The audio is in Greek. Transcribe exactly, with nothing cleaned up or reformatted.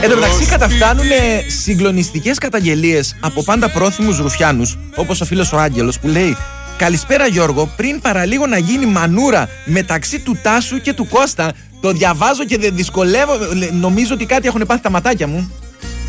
Εν τω μεταξύ καταφτάνουν συγκλονιστικές καταγγελίες από πάντα πρόθυμους ρουφιάνους, όπως ο φίλος ο Άγγελος που λέει: καλησπέρα Γιώργο, πριν παραλίγο να γίνει μανούρα μεταξύ του Τάσου και του Κώστα. Το διαβάζω και δεν δυσκολεύω. Νομίζω ότι κάτι έχουν πάθει τα ματάκια μου.